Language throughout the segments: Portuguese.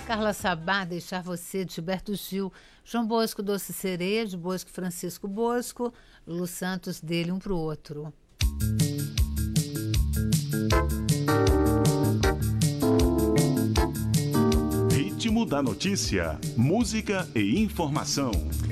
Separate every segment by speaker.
Speaker 1: Carla Sabá, Deixar Você, de Gilberto Gil. João Bosco, Doce Sereia, de Bosco Francisco Bosco. Lulu Santos, Dele um pro Outro.
Speaker 2: Ritmo da Notícia, música e informação.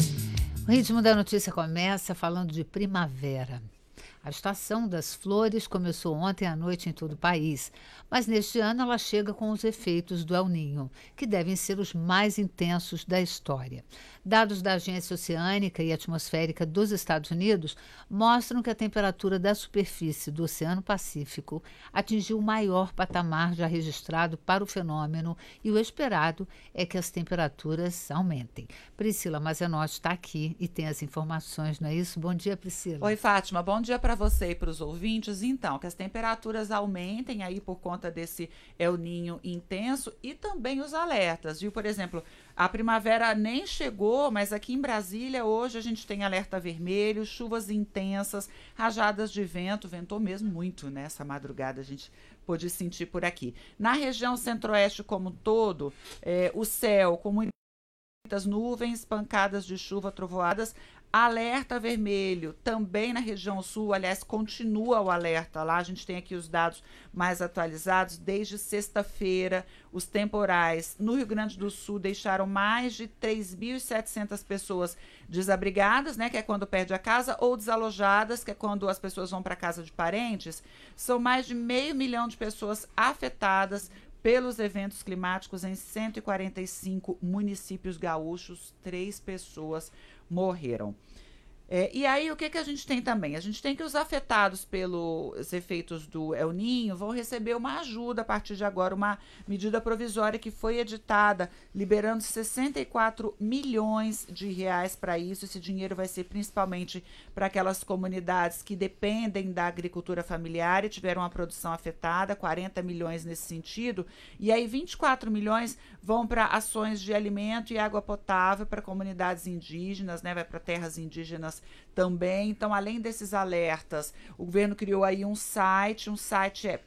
Speaker 1: O Ritmo da Notícia começa falando de primavera. A estação das flores começou ontem à noite em todo o país, mas neste ano ela chega com os efeitos do El Niño, que devem ser os mais intensos da história. Dados da Agência Oceânica e Atmosférica dos Estados Unidos mostram que a temperatura da superfície do Oceano Pacífico atingiu o maior patamar já registrado para o fenômeno e o esperado é que as temperaturas aumentem. Priscila Mazenotti está aqui e tem as informações, não é isso? Bom dia, Priscila.
Speaker 3: Oi, Fátima, bom dia para você e para os ouvintes. Então, que as temperaturas aumentem aí por conta desse El Niño intenso e também os alertas, viu? Por exemplo, a primavera nem chegou, mas aqui em Brasília hoje a gente tem alerta vermelho, chuvas intensas, rajadas de vento, ventou mesmo muito nessa madrugada, a gente pôde sentir por aqui. Na região centro-oeste como um todo, o céu com muitas nuvens, pancadas de chuva, trovoadas, alerta vermelho também na região sul, aliás, continua o alerta lá, a gente tem aqui os dados mais atualizados, desde sexta-feira, os temporais no Rio Grande do Sul deixaram mais de 3.700 pessoas desabrigadas, né, que é quando perde a casa, ou desalojadas, que é quando as pessoas vão para casa de parentes, são mais de 500 mil de pessoas afetadas pelos eventos climáticos em 145 municípios gaúchos, 3 pessoas morreram. E aí, o que a gente tem também? A gente tem que os afetados pelos efeitos do El Niño vão receber uma ajuda a partir de agora, uma medida provisória que foi editada, liberando 64 milhões de reais para isso. Esse dinheiro vai ser principalmente para aquelas comunidades que dependem da agricultura familiar e tiveram a produção afetada, 40 milhões nesse sentido. E aí, 24 milhões vão para ações de alimento e água potável para comunidades indígenas, né? Vai para terras indígenas também. Então, além desses alertas, o governo criou aí um site é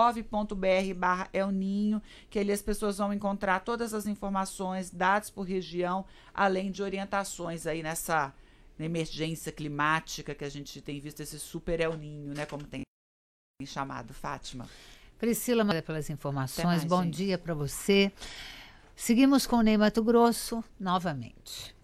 Speaker 3: gov.br/El Niño, que ali as pessoas vão encontrar todas as informações, dados por região, além de orientações aí nessa emergência climática que a gente tem visto, esse super El Niño, né, como tem chamado, Fátima.
Speaker 1: Priscila, pelas informações,
Speaker 3: mais,
Speaker 1: bom
Speaker 3: gente.
Speaker 1: dia para você. Seguimos com o Ney Matogrosso novamente.